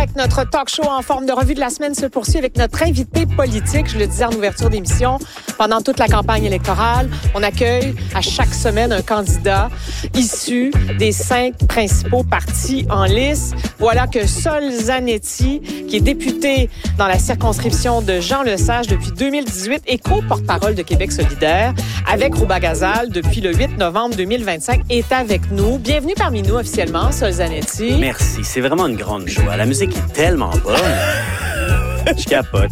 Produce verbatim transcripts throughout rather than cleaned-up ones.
direct. Notre talk show en forme de revue de la semaine se poursuit avec notre invité politique. Je le disais en ouverture d'émission, pendant toute la campagne électorale, on accueille à chaque semaine un candidat issu des cinq principaux partis en lice. Voilà que Sol Zanetti, qui est député dans la circonscription de Jean Lesage depuis deux mille dix-huit et co-porte-parole de Québec solidaire, avec Rouba Gazal depuis le huit novembre deux mille vingt-cinq, est avec nous. Bienvenue parmi nous officiellement, Sol Zanetti. Merci, c'est vraiment une grande joie. La musique est tellement bonne. Je capote.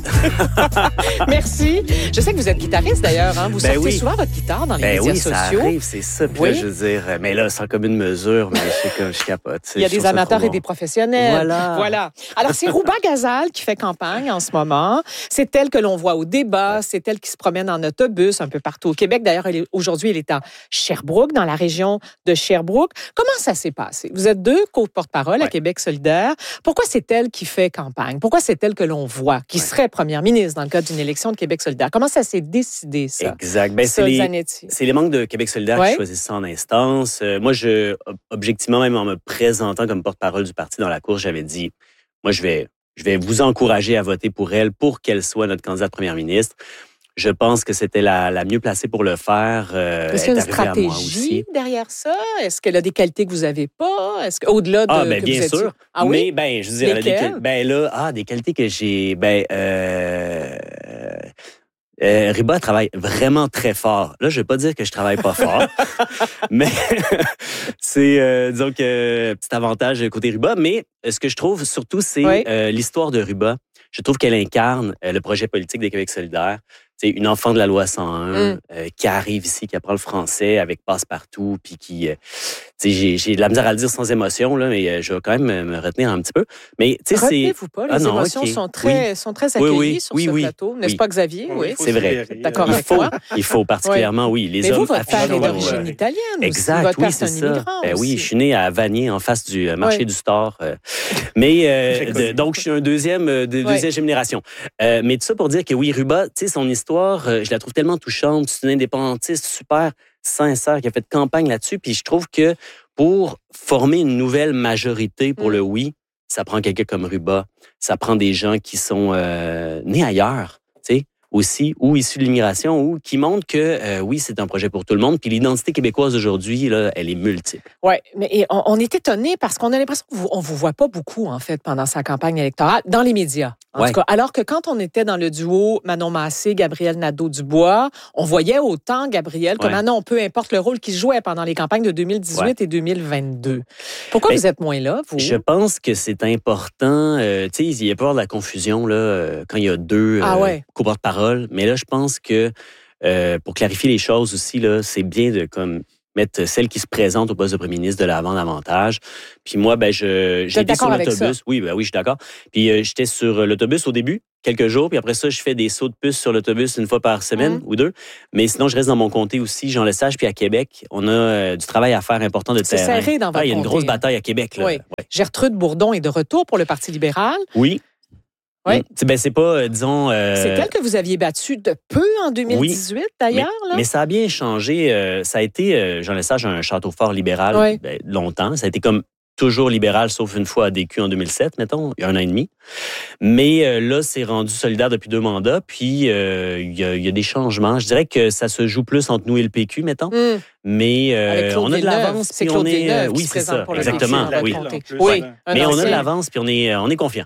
Merci. Je sais que vous êtes guitariste d'ailleurs. Hein? Vous ben sortez oui. souvent votre guitare dans les ben médias oui, sociaux. Ça arrive, c'est ça. Puis oui. là, je veux dire, mais là, sans commune mesure, mais je, comme, je capote. Il y a des amateurs et bon. des professionnels. Voilà. voilà. Alors, c'est Rouba Gazal qui fait campagne en ce moment. C'est elle que l'on voit au débat. Ouais. C'est elle qui se promène en autobus un peu partout au Québec. D'ailleurs, elle est, aujourd'hui, elle est à Sherbrooke, dans la région de Sherbrooke. Comment ça s'est passé? Vous êtes deux co-porte-parole ouais. à Québec solidaire. Pourquoi c'est elle qui fait campagne? Pourquoi c'est elle que l'on voit, qui ouais. serait première ministre dans le cadre d'une élection de Québec solidaire? Comment ça s'est décidé, ça? Exact. Ben, c'est, les, c'est les membres de Québec solidaire ouais. qui choisissent ça en instance. Euh, moi, je, objectivement, même en me présentant comme porte-parole du parti dans la course, j'avais dit, moi, je vais, je vais vous encourager à voter pour elle, pour qu'elle soit notre candidate première ministre. Je pense que c'était la, la mieux placée pour le faire. Euh, Est-ce qu'il y a une stratégie derrière ça? Est-ce qu'elle a des qualités que vous n'avez pas? Est-ce qu'au-delà de... Ah, ben, que bien vous sûr. Êtes... Ah oui? Mais, ben, je veux dire, des, ben là, ah, des qualités que j'ai... Ben, euh... Euh, Rouba travaille vraiment très fort. Là, je ne vais pas dire que je travaille pas fort, mais c'est, euh, disons que, petit avantage côté Rouba. Mais ce que je trouve surtout, c'est oui. euh, l'histoire de Rouba. Je trouve qu'elle incarne euh, le projet politique de Québec solidaire. C'est une enfant de la loi cent un mm. euh, qui arrive ici, qui apprend le français avec passe-partout, puis qui... Euh, j'ai, j'ai de la misère à le dire sans émotion, là, mais euh, je vais quand même me retenir un petit peu. Mais, retenez-vous pas, les ah, non, émotions okay. sont, très, oui. sont très accueillies oui, oui, sur oui, ce oui, plateau. N'est-ce oui. pas, Xavier? Oui, oui. C'est vrai. D'accord il avec faut, moi. Il faut particulièrement, oui. Les mais hommes vous, votre père est d'origine ouais. italienne exact, aussi. Votre oui, père, c'est, c'est ça. un immigrant ben, aussi. Oui, je suis né à Vanier, en face du marché oui. du Store. Euh, mais, euh, de, donc, je suis un deuxième, de, deuxième oui. génération. Euh, mais tout ça pour dire que, oui, Rouba, tu sais, son histoire, euh, je la trouve tellement touchante. C'est une indépendantiste super sincère qui a fait campagne là-dessus. Puis je trouve que pour former une nouvelle majorité pour mm. le oui, ça prend quelqu'un comme Rouba. Ça prend des gens qui sont euh, nés ailleurs, tu sais, aussi, ou issus de l'immigration, ou qui montrent que, euh, oui, c'est un projet pour tout le monde. Puis l'identité québécoise aujourd'hui, là, elle est multiple. Oui, mais et on, on est étonnés parce qu'on a l'impression qu'on ne vous voit pas beaucoup, en fait, pendant sa campagne électorale, dans les médias. En ouais. tout cas, alors que quand on était dans le duo Manon Massé, Gabriel Nadeau-Dubois, on voyait autant Gabriel que ouais. Manon, peu importe le rôle qu'il jouait pendant les campagnes de deux mille dix-huit ouais. et deux mille vingt-deux. Pourquoi ben, vous êtes moins là, vous? Je pense que c'est important. Euh, tu sais, il y a peur de la confusion là, euh, quand il y a deux ah, euh, ouais. co-porte-parole. Mais là, je pense que euh, pour clarifier les choses aussi, là, c'est bien de comme mettre celle qui se présente au poste de premier ministre de l'avant davantage. Puis moi, ben, je, j'ai été sur l'autobus. Oui, ben oui, je suis d'accord. Puis euh, j'étais sur l'autobus au début, quelques jours, puis après ça, je fais des sauts de puce sur l'autobus une fois par semaine mmh. ou deux. Mais sinon, je reste dans mon comté aussi, Jean Lesage, puis à Québec. On a euh, du travail à faire important de c'est terrain. C'est serré dans votre ah, il y a une comté. grosse bataille à Québec. Là. Oui. Ouais. Gertrude Bourdon est de retour pour le Parti libéral. Oui. Oui. C'est, ben, c'est pas, euh, disons... Euh... C'est elle que vous aviez battue de peu en deux mille dix-huit, oui, d'ailleurs. Mais, là? mais ça a bien changé. Euh, ça a été, euh, Jean Lesage, un château fort libéral oui. ben, longtemps. Ça a été comme toujours libéral, sauf une fois à D Q en deux mille sept, mettons, il y a un an et demi. Mais euh, là, c'est rendu solidaire depuis deux mandats, puis euh, il y a, il y a des changements. Je dirais que ça se joue plus entre nous et le P Q, mettons. Mm. Mais euh, on a de l'avance, c'est puis Claude on est... Villeneuve oui, c'est ça, exactement. Oui, oui. Mais on a de l'avance, puis on est, on est confiant.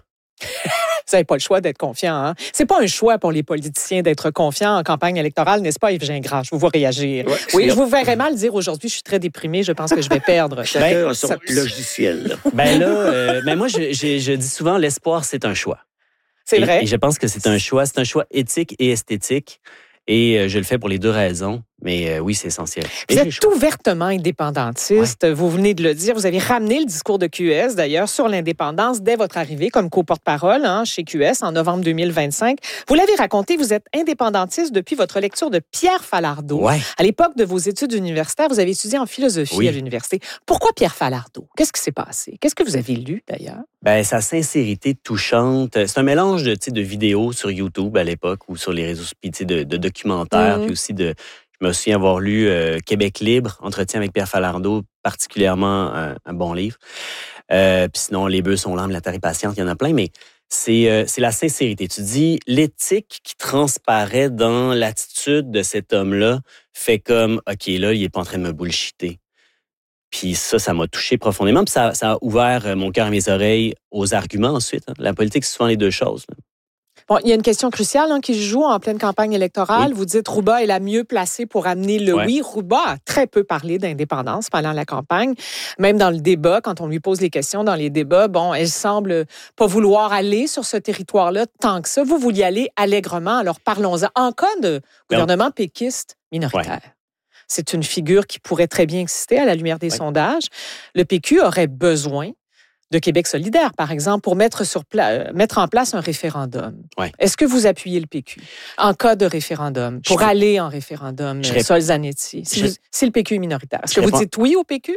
Vous n'avez pas le choix d'être confiant. Hein? C'est pas un choix pour les politiciens d'être confiants en campagne électorale, n'est-ce pas, Yves Gingras? Je vous vois réagir. Ouais, oui, je vous verrais mal dire aujourd'hui, je suis très déprimé, je pense que je vais perdre. Chacun a son ça... logiciel. Ben là, euh, ben moi, je, je, je dis souvent, l'espoir, c'est un choix. C'est et, vrai. Et je pense que c'est un choix. C'est un choix éthique et esthétique. Et euh, je le fais pour les deux raisons. Mais euh, oui, c'est essentiel. Vous êtes ouvertement indépendantiste. Ouais. Vous venez de le dire. Vous avez ramené le discours de Q S, d'ailleurs, sur l'indépendance dès votre arrivée comme co-porte-parole hein, chez Q S en novembre deux mille vingt-cinq. Vous l'avez raconté, vous êtes indépendantiste depuis votre lecture de Pierre Falardeau. Ouais. À l'époque de vos études universitaires, vous avez étudié en philosophie oui. à l'université. Pourquoi Pierre Falardeau? Qu'est-ce qui s'est passé? Qu'est-ce que vous avez lu, d'ailleurs? Ben, sa sincérité touchante. C'est un mélange de, de vidéos sur YouTube à l'époque ou sur les réseaux, puis de, de documentaires, mmh. puis aussi de... Je me souviens avoir lu euh, Québec libre, entretien avec Pierre Falardeau, particulièrement un, un bon livre. Euh, puis sinon, Les bœufs sont l'âme, La terre est patiente, il y en a plein, mais c'est, euh, c'est la sincérité. Tu dis, l'éthique qui transparaît dans l'attitude de cet homme-là fait comme, OK, là, il est pas en train de me bullshiter. Puis ça, ça m'a touché profondément. Puis ça, ça a ouvert mon cœur et mes oreilles aux arguments ensuite. Hein. La politique, c'est souvent les deux choses. Là. Bon, il y a une question cruciale hein, qui se joue en pleine campagne électorale. Oui. Vous dites Rouba est la mieux placée pour amener le ouais. oui. Rouba a très peu parlé d'indépendance pendant la campagne. Même dans le débat, quand on lui pose les questions dans les débats, bon, elle semble pas vouloir aller sur ce territoire-là tant que ça. Vous vouliez aller allègrement. Alors parlons-en. En cas de gouvernement péquiste minoritaire. Ouais. C'est une figure qui pourrait très bien exister à la lumière des oui. sondages. Le P Q aurait besoin de Québec solidaire, par exemple, pour mettre, sur pla- mettre en place un référendum. Oui. Est-ce que vous appuyez le P Q en cas de référendum, pour je aller en référendum, je Sol Zanetti, si, je... vous, si le P Q est minoritaire? Est-ce je que réponds... vous dites oui au P Q?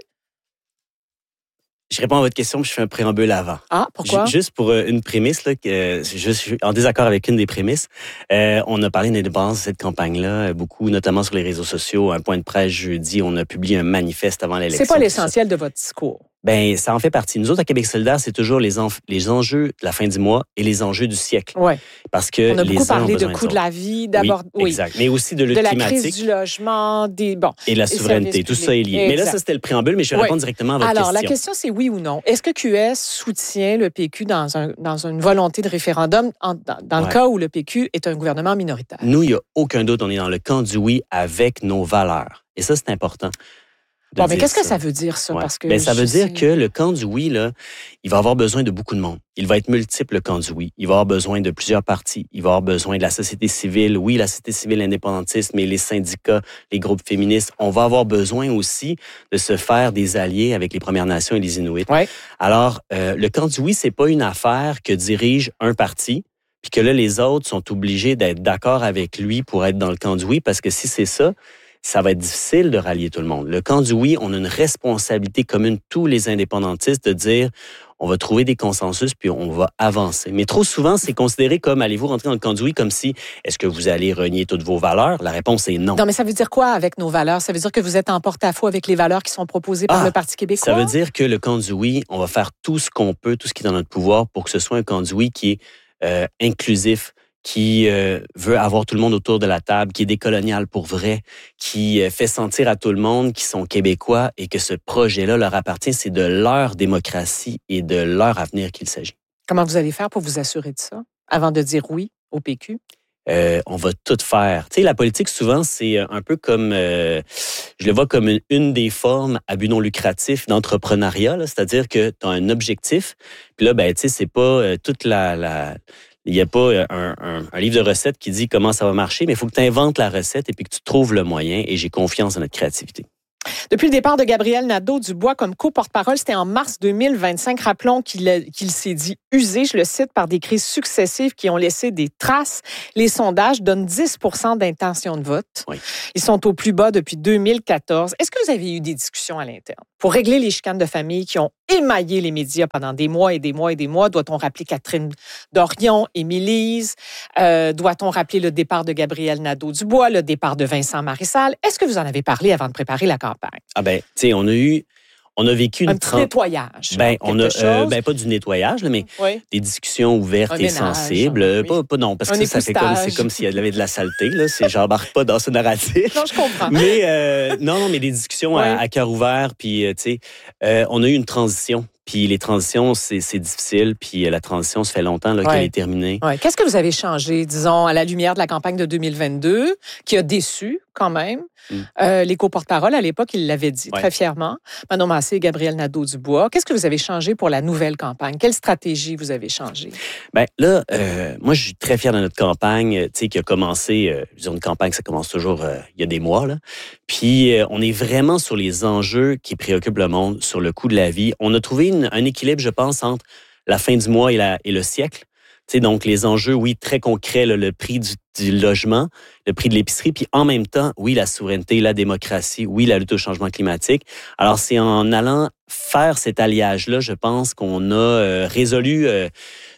Je réponds à votre question, puis je fais un préambule avant. Ah, pourquoi? Juste pour une prémisse, là, que je suis en désaccord avec une des prémisses. Euh, on a parlé d'indépendance de cette campagne-là, beaucoup, notamment sur les réseaux sociaux. Un point de presse jeudi, on a publié un manifeste avant l'élection. C'est pas l'essentiel de votre discours. Ben, ça en fait partie. Nous autres, à Québec solidaire, c'est toujours les, enf- les enjeux de la fin du mois et les enjeux du siècle. Oui. Parce que on a beaucoup les parlé de coût de la vie, d'abord. Oui, oui, exact. Mais aussi de lutte de la climatique. Crise du logement, des, bon. Et la souveraineté. Tout ça est lié. Exact. Mais là, ça, c'était le préambule, mais je vais oui. répondre directement à votre Alors, question. Alors, la question, c'est oui ou non. Est-ce que Q S soutient le P Q dans, un, dans une volonté de référendum en, dans, dans ouais. le cas où le P Q est un gouvernement minoritaire? Nous, il n'y a aucun doute. On est dans le camp du oui avec nos valeurs. Et ça, c'est important. Bon, mais qu'est-ce ça. que ça veut dire, ça? Ouais. Parce que ben, ça veut sais... dire que le camp du oui, là, il va avoir besoin de beaucoup de monde. Il va être multiple, le camp du oui. Il va avoir besoin de plusieurs partis. Il va avoir besoin de la société civile. Oui, la société civile indépendantiste, mais les syndicats, les groupes féministes. On va avoir besoin aussi de se faire des alliés avec les Premières Nations et les Inuits. Ouais. Alors, euh, le camp du oui, c'est pas une affaire que dirige un parti, puis que là, les autres sont obligés d'être d'accord avec lui pour être dans le camp du oui, parce que si c'est ça, ça va être difficile de rallier tout le monde. Le camp du oui, on a une responsabilité commune, tous les indépendantistes, de dire on va trouver des consensus puis on va avancer. Mais trop souvent, c'est considéré comme allez-vous rentrer dans le camp du oui comme si est-ce que vous allez renier toutes vos valeurs? La réponse est non. Non, mais ça veut dire quoi avec nos valeurs? Ça veut dire que vous êtes en porte-à-faux avec les valeurs qui sont proposées par ah, le Parti québécois? Ça veut dire que le camp du oui, on va faire tout ce qu'on peut, tout ce qui est dans notre pouvoir pour que ce soit un camp du oui qui est euh, inclusif, qui euh, veut avoir tout le monde autour de la table, qui est décolonial pour vrai, qui euh, fait sentir à tout le monde qu'ils sont québécois et que ce projet-là leur appartient. C'est de leur démocratie et de leur avenir qu'il s'agit. Comment vous allez faire pour vous assurer de ça, avant de dire oui au P Q? Euh, on va tout faire. Tu sais, la politique, souvent, c'est un peu comme... Euh, je le vois comme une, une des formes à but non lucratif d'entrepreneuriat, là, c'est-à-dire que tu as un objectif, puis là, ben, tu sais, c'est pas euh, toute la... la Il n'y a pas un, un, un livre de recettes qui dit comment ça va marcher, mais il faut que tu inventes la recette et puis que tu trouves le moyen. Et j'ai confiance en notre créativité. Depuis le départ de Gabriel Nadeau-Dubois comme co-porte-parole, c'était en mars deux mille vingt-cinq. Rappelons qu'il, a, qu'il s'est dit usé, je le cite, par des crises successives qui ont laissé des traces. Les sondages donnent dix pour cent d'intention de vote. Oui. Ils sont au plus bas depuis deux mille quatorze. Est-ce que vous avez eu des discussions à l'interne pour régler les chicanes de famille qui ont émaillé les médias pendant des mois et des mois et des mois? Doit-on rappeler Catherine Dorion, Émilise? Euh, doit-on rappeler le départ de Gabriel Nadeau-Dubois, le départ de Vincent Marissal? Est-ce que vous en avez parlé avant de préparer la campagne? Ah ben, tu sais, on a eu, on a vécu une... Un petit trente... nettoyage. Ben, on a, euh, ben, pas du nettoyage, là, mais oui. des discussions ouvertes un et ménage, sensibles. Un, oui. pas, pas, non, parce un que ça, ça fait comme, c'est comme s'il y avait de la saleté, là. C'est, j'embarque pas dans ce narratif. Non, je comprends. Mais, euh, non, non, mais des discussions oui. à, à cœur ouvert, puis, tu sais, euh, on a eu une transition. Puis les transitions, c'est, c'est difficile. Puis la transition, ça fait longtemps là, ouais. qu'elle est terminée. Ouais. Qu'est-ce que vous avez changé, disons, à la lumière de la campagne de deux mille vingt-deux, qui a déçu quand même? Mm. Euh, les co-porte-parole, à l'époque, ils l'avaient dit ouais. très fièrement. Manon Massé et Gabriel Nadeau-Dubois. Qu'est-ce que vous avez changé pour la nouvelle campagne? Quelle stratégie vous avez changé? Bien là, euh, moi, je suis très fier de notre campagne, tu sais, qui a commencé, euh, je veux dire, une campagne, ça commence toujours euh, il y a des mois, là. Puis euh, on est vraiment sur les enjeux qui préoccupent le monde, sur le coût de la vie. On a trouvé une, un équilibre, je pense, entre la fin du mois et, la, et le siècle. Tu sais, donc, les enjeux, oui, très concrets, là, le prix du, du logement, le prix de l'épicerie, puis en même temps, oui, la souveraineté, la démocratie, oui, la lutte au changement climatique. Alors, c'est en allant faire cet alliage-là, je pense qu'on a euh, résolu euh,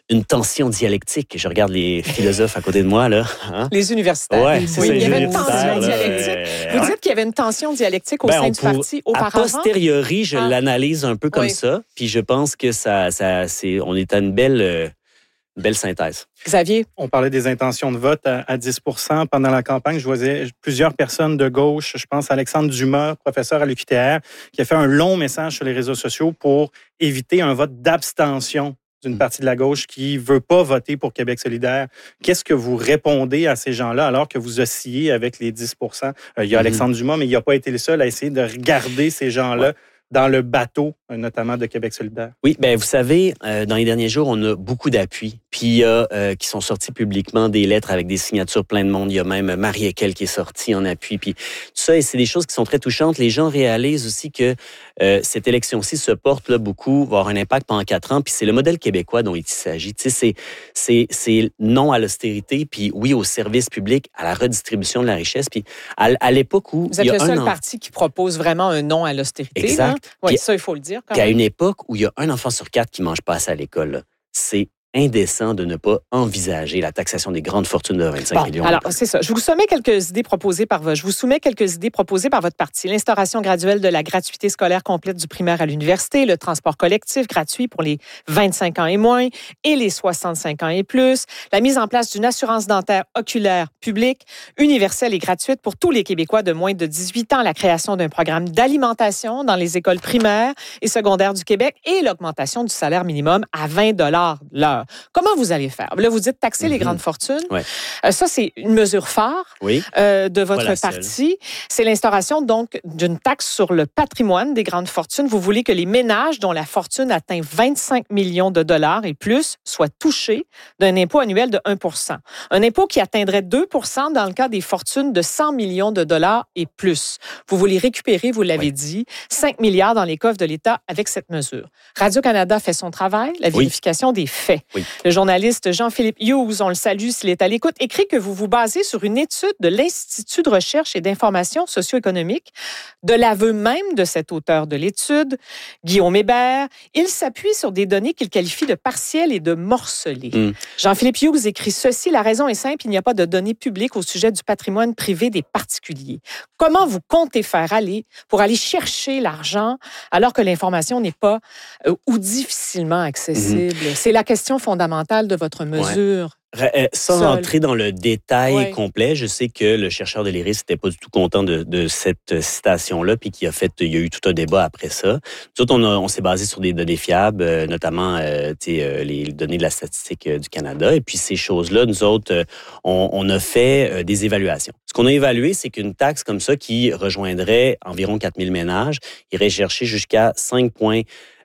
une tension dialectique. Je regarde les philosophes à côté de moi, là. Hein? Les universitaires. Ouais, c'est oui, ça, il y avait une universitaires, tension là, dialectique. euh, Vous ouais. dites qu'il y avait une tension dialectique au Ben, sein on du pour- parti A auparavant? posteriori, je Ah. l'analyse un peu comme Oui. ça, puis je pense que ça, ça, c'est, on est à une belle, euh, belle synthèse. Xavier? On parlait des intentions de vote à, à dix pour cent pendant la campagne. Je voyais plusieurs personnes de gauche, je pense à Alexandre Dumas, professeur à l'U Q T R, qui a fait un long message sur les réseaux sociaux pour éviter un vote d'abstention d'une partie de la gauche qui ne veut pas voter pour Québec solidaire. Qu'est-ce que vous répondez à ces gens-là alors que vous oscillez avec les dix pour cent? Euh, il y a Alexandre Dumas, mais il n'a pas été le seul à essayer de regarder ces gens-là Ouais. dans le bateau, notamment de Québec solidaire. Oui, ben vous savez, euh, dans les derniers jours, on a beaucoup d'appuis. Puis il y a euh, qui sont sortis publiquement des lettres avec des signatures plein de monde. Il y a même Marie Ekel qui est sortie en appui. Puis tout ça, et c'est des choses qui sont très touchantes. Les gens réalisent aussi que euh, cette élection-ci se porte là beaucoup, va avoir un impact pendant quatre ans. Puis c'est le modèle québécois dont il s'agit. Tu sais, c'est c'est c'est non à l'austérité, puis oui au service public, à la redistribution de la richesse. Puis à, à l'époque où Vous êtes il y a le un seul an- parti qui propose vraiment un non à l'austérité. Exact. Oui, Puis- ça, il faut le dire. Quand Puis à même. une époque où il y a un enfant sur quatre qui mange pas assez à l'école, là, c'est indécent de ne pas envisager la taxation des grandes fortunes de vingt-cinq Bon, millions. alors, c'est ça. Je vous soumets quelques idées proposées par votre, je vous soumets quelques idées proposées par votre parti. L'instauration graduelle de la gratuité scolaire complète du primaire à l'université, le transport collectif gratuit pour les vingt-cinq ans et moins et les soixante-cinq ans et plus, la mise en place d'une assurance dentaire oculaire publique, universelle et gratuite pour tous les Québécois de moins de dix-huit ans, la création d'un programme d'alimentation dans les écoles primaires et secondaires du Québec et l'augmentation du salaire minimum à vingt dollars l'heure. Comment vous allez faire? Là, vous dites taxer les Mhm. grandes fortunes. Ouais. Euh, ça, c'est une mesure phare Oui. euh, de votre Pas la seule. parti. C'est l'instauration, donc, d'une taxe sur le patrimoine des grandes fortunes. Vous voulez que les ménages dont la fortune atteint vingt-cinq millions de dollars et plus soient touchés d'un impôt annuel de un pour cent. Un impôt qui atteindrait deux pour cent dans le cas des fortunes de cent millions de dollars et plus. Vous voulez récupérer, vous l'avez Oui. dit, cinq milliards dans les coffres de l'État avec cette mesure. Radio-Canada fait son travail, la Oui. vérification des faits. Oui. Le journaliste Jean-Philippe Hughes, on le salue s'il est à l'écoute, écrit que vous vous basez sur une étude de l'Institut de recherche et d'information socio-économique. De l'aveu même de cet auteur de l'étude, Guillaume Hébert, il s'appuie sur des données qu'il qualifie de partielles et de morcelées. Mm. Jean-Philippe Hughes écrit ceci, la raison est simple, il n'y a pas de données publiques au sujet du patrimoine privé des particuliers. Comment vous comptez faire aller pour aller chercher l'argent alors que l'information n'est pas euh, ou difficilement accessible? Mm-hmm. C'est la question fondamentale de votre mesure. Ouais. Sans Seul. rentrer dans le détail Ouais. complet, je sais que le chercheur de l'I R I S n'était pas du tout content de, de cette citation-là, puis qu'il a fait, il y a eu tout un débat après ça. Nous autres, on, a, on s'est basé sur des données fiables, euh, notamment euh, euh, les données de la statistique euh, du Canada. Et puis ces choses-là, nous autres, euh, on, on a fait euh, des évaluations. Ce qu'on a évalué, c'est qu'une taxe comme ça qui rejoindrait environ quatre mille ménages irait chercher jusqu'à cinq virgule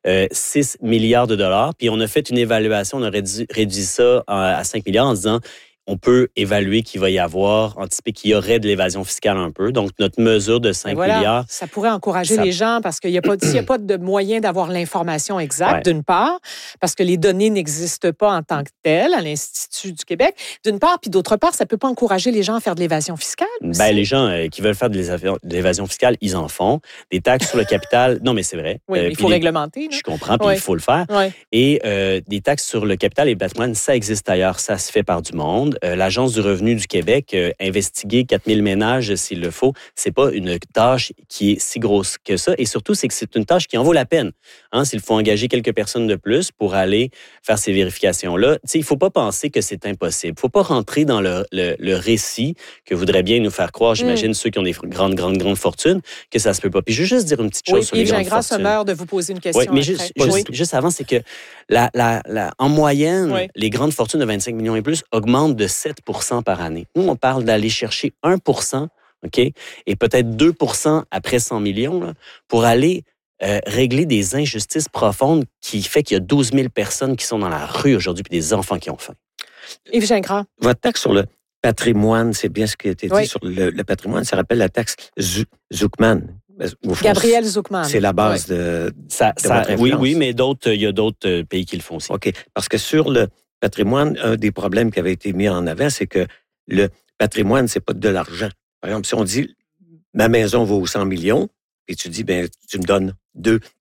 six milliards de dollars. Puis on a fait une évaluation, on a réduit, réduit ça à cinq milliards en disant on peut évaluer qu'il va y avoir, anticiper qu'il y aurait de l'évasion fiscale un peu. Donc, notre mesure de cinq voilà, milliards... Ça pourrait encourager ça... les gens parce qu'il n'y a, a pas de moyen d'avoir l'information exacte, ouais. d'une part, parce que les données n'existent pas en tant que telles à l'Institut du Québec, d'une part, puis d'autre part, ça ne peut pas encourager les gens à faire de l'évasion fiscale. Ben, les gens euh, qui veulent faire de l'évasion fiscale, ils en font. Des taxes sur le capital, non, mais c'est vrai. Oui, mais euh, il faut les... réglementer. Là. Je comprends, puis ouais. il faut le faire. Ouais. Et euh, des taxes sur le capital et le patrimoine, ça existe ailleurs, ça se fait par du monde. Euh, L'Agence du revenu du Québec, euh, investiguer quatre mille ménages s'il le faut, c'est pas une tâche qui est si grosse que ça. Et surtout, c'est que c'est une tâche qui en vaut la peine. Hein, s'il faut engager quelques personnes de plus pour aller faire ces vérifications-là, il ne faut pas penser que c'est impossible. Il ne faut pas rentrer dans le, le, le récit que voudraient bien nous faire croire, j'imagine, mm. ceux qui ont des grandes, grandes, grandes fortunes, que ça se peut pas. Puis je veux juste dire une petite chose oui, sur les Yves grandes Gingras fortunes. se meurt de vous poser une question. Oui, mais juste, juste, juste avant, c'est que la, la, la, en moyenne, oui. les grandes fortunes de vingt-cinq millions et plus augmentent de sept pour cent par année. Nous, on parle d'aller chercher un pour cent, OK, et peut-être deux pour cent après cent millions, là, pour aller euh, régler des injustices profondes qui fait qu'il y a douze mille personnes qui sont dans la rue aujourd'hui puis des enfants qui ont faim. Yves Gingras. Votre taxe sur le patrimoine, c'est bien ce qui a été dit oui. sur le, le patrimoine, ça rappelle la taxe Zuckman. Gabriel Zuckman. C'est la base oui. de, ça, de ça, votre influence. Oui, oui, mais d'autres, il y a d'autres pays qui le font aussi. OK, parce que sur le patrimoine, un des problèmes qui avait été mis en avant, c'est que le patrimoine, c'est pas de l'argent. Par exemple, si on dit ma maison vaut cent millions, et tu dis ben tu me donnes deux,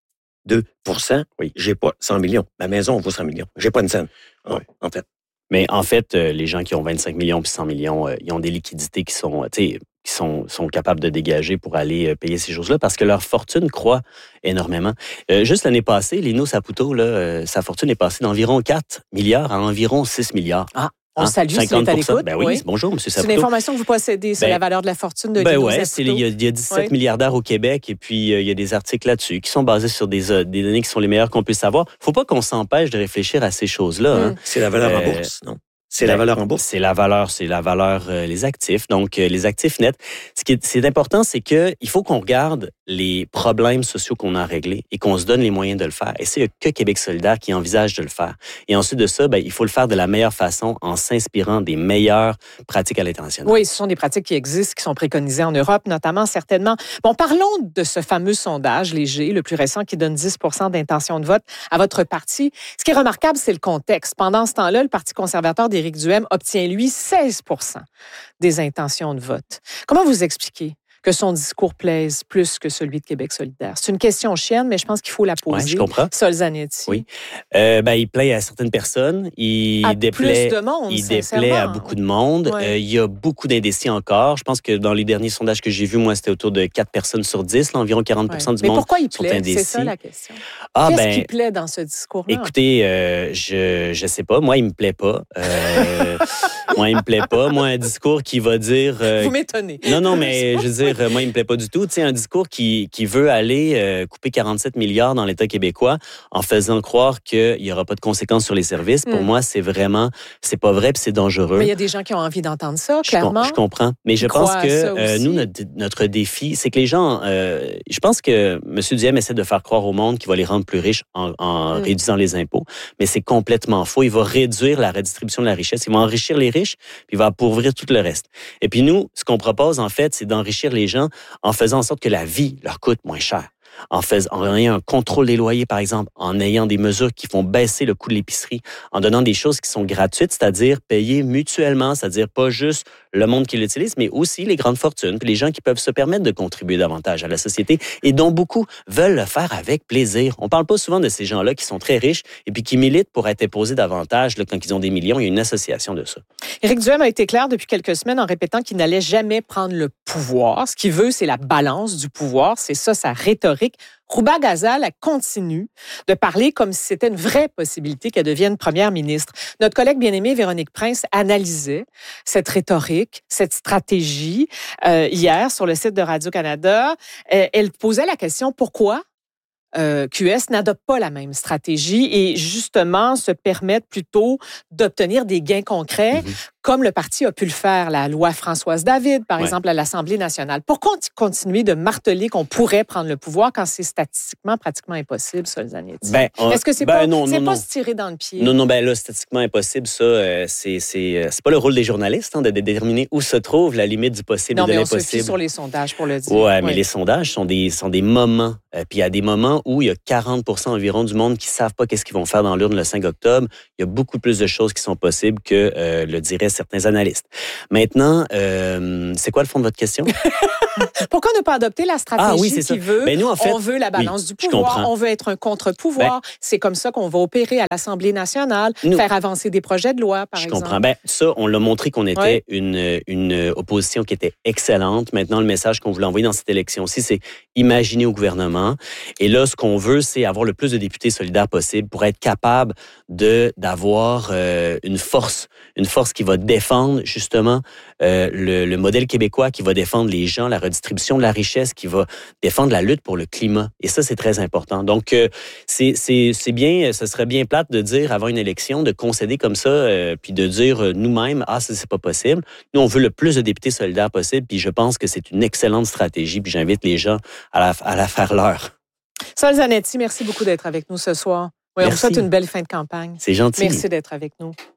deux pour cent, Oui. j'ai pas cent millions. Ma maison vaut cent millions. J'ai pas une scène, Ouais. en fait. Mais en fait, euh, les gens qui ont vingt-cinq millions puis cent millions, euh, ils ont des liquidités qui sont, tu sais, qui sont, sont capables de dégager pour aller euh, payer ces choses-là parce que leur fortune croît énormément. Euh, juste l'année passée, Lino Saputo, là, euh, sa fortune est passée d'environ quatre milliards à environ six milliards. Ah, on Hein? salue s'il est cinquante à pour cent. l'écoute. Ben oui, Oui. bonjour, M. C'est Saputo. une information que vous possédez sur Ben, la valeur de la fortune de Ben Lino ouais, Saputo. c'est, il, y a, il y a dix-sept Oui. milliardaires au Québec et puis euh, il y a des articles là-dessus qui sont basés sur des, euh, des données qui sont les meilleures qu'on puisse avoir. Faut pas qu'on s'empêche de réfléchir à ces choses-là. Hein. Mm. C'est la valeur en Euh, bourse, non? C'est Ben, la valeur en bourse. C'est la valeur, c'est la valeur, euh, les actifs. Donc, euh, les actifs nets. Ce qui est, c'est important, c'est que il faut qu'on regarde les problèmes sociaux qu'on a à régler et qu'on se donne les moyens de le faire. Et c'est que Québec solidaire qui envisage de le faire. Et ensuite de ça, ben, il faut le faire de la meilleure façon en s'inspirant des meilleures pratiques à l'international. Oui, ce sont des pratiques qui existent, qui sont préconisées en Europe, notamment, certainement. Bon, parlons de ce fameux sondage léger, le plus récent, qui donne dix pour cent d'intention de vote à votre parti. Ce qui est remarquable, c'est le contexte. Pendant ce temps-là, le Parti conservateur d'Éric Duhaime obtient, lui, seize pour cent des intentions de vote. Comment vous expliquez que son discours plaise plus que celui de Québec solidaire? C'est une question chienne, mais je pense qu'il faut la poser. Ouais, je comprends. Sol Zanetti. Oui. Euh, ben, il plaît à certaines personnes. Il À déplaît, plus de monde, il déplaît sincèrement. à beaucoup de monde. Ouais. Euh, il y a beaucoup d'indécis encore. Je pense que dans les derniers sondages que j'ai vus, moi, c'était autour de quatre personnes sur dix. Là, environ quarante pour cent Ouais. du Mais monde pourquoi il sont plaît? indécis. C'est ça la question. Ah, Qu'est-ce ben, qui plaît dans ce discours-là? écoutez, euh, je je sais pas. Moi, il me plaît pas. Euh, moi, il me plaît pas. Moi, un discours qui va dire... euh, Vous m'étonnez. non, non, mais je veux dire, euh, moi, il me plaît pas du tout. Tu sais, un discours qui, qui veut aller euh, couper quarante-sept milliards dans l'État québécois en faisant croire qu'il y aura pas de conséquences sur les services. Pour Mm. moi, c'est vraiment, c'est pas vrai puis c'est dangereux. Mais il y a des gens qui ont envie d'entendre ça, Je, com- clairement. je comprends. Mais je Ils pense croient à que ça euh, aussi. nous, notre, notre défi, c'est que les gens... euh, je pense que M. Duhaime essaie de faire croire au monde qu'il va les rendre plus riches en, en Mm. réduisant les impôts. Mais c'est complètement faux. Il va réduire la redistribution de la richesse. Il va enrichir les riches puis il va appauvrir tout le reste. Et puis nous, ce qu'on propose, en fait, c'est d'enrichir les gens en faisant en sorte que la vie leur coûte moins cher. En, fais, en ayant un contrôle des loyers, par exemple, en ayant des mesures qui font baisser le coût de l'épicerie, en donnant des choses qui sont gratuites, c'est-à-dire payées mutuellement, c'est-à-dire pas juste le monde qui l'utilise, mais aussi les grandes fortunes, puis les gens qui peuvent se permettre de contribuer davantage à la société et dont beaucoup veulent le faire avec plaisir. On parle pas souvent de ces gens-là qui sont très riches et puis qui militent pour être imposés davantage là, quand ils ont des millions. Il y a une association de ça. Éric Duhaime a été clair depuis quelques semaines en répétant qu'il n'allait jamais prendre le pouvoir. Ce qu'il veut, c'est la balance du pouvoir. C'est ça, sa rhétorique. Rouba Ghazal continue de parler comme si c'était une vraie possibilité qu'elle devienne première ministre. Notre collègue bien-aimée Véronique Prince analysait cette rhétorique, cette stratégie euh, hier sur le site de Radio-Canada. Euh, elle posait la question pourquoi Euh, Q S n'adopte pas la même stratégie et justement se permettent plutôt d'obtenir des gains concrets, mm-hmm. comme le parti a pu le faire, la loi Françoise David, par ouais. exemple, à l'Assemblée nationale. Pourquoi continuer de marteler qu'on pourrait prendre le pouvoir quand c'est statistiquement pratiquement impossible, Sol Zanetti? Ben, on, Est-ce que c'est ben pas, non, c'est non, pas non. se tirer dans le pied? Non, non, ben là, statistiquement impossible, ça, euh, c'est, c'est, c'est pas le rôle des journalistes hein, de déterminer où se trouve la limite du possible non, et de mais l'impossible. On se fie sur les sondages pour le dire. Ouais, ouais. mais les sondages sont des, sont des moments. Euh, puis il y a des moments où il y a quarante pour cent environ du monde qui savent pas qu'est-ce qu'ils vont faire dans l'urne le cinq octobre. Il y a beaucoup plus de choses qui sont possibles que euh, le diraient certains analystes. Maintenant, euh, c'est quoi le fond de votre question? Pourquoi ne pas adopter la stratégie ah, oui, c'est qui ça. veut? Ben nous, en fait, on veut la balance oui, du pouvoir, on veut être un contre-pouvoir. Ben, c'est comme ça qu'on va opérer à l'Assemblée nationale, nous, faire avancer des projets de loi, par je exemple. Je comprends. Ben, ça, on l'a montré qu'on était oui. une, une opposition qui était excellente. Maintenant, le message qu'on voulait envoyer dans cette élection-ci, c'est imaginer au gouvernement. Et là, ce qu'on veut, c'est avoir le plus de députés solidaires possible pour être capable de, d'avoir euh, une force, une force qui va défendre justement euh, le, le modèle québécois, qui va défendre les gens, la redistribution de la richesse, qui va défendre la lutte pour le climat. Et ça, c'est très important. Donc, euh, c'est, c'est, c'est bien, ce serait bien plate de dire avant une élection, de concéder comme ça, euh, puis de dire euh, nous-mêmes, ah, ça, c'est pas possible. Nous, on veut le plus de députés solidaires possible, puis je pense que c'est une excellente stratégie, puis j'invite les gens à la, à la faire leur. Sol Zanetti, merci beaucoup d'être avec nous ce soir. Oui, on vous souhaite une belle fin de campagne. C'est gentil. Merci d'être avec nous.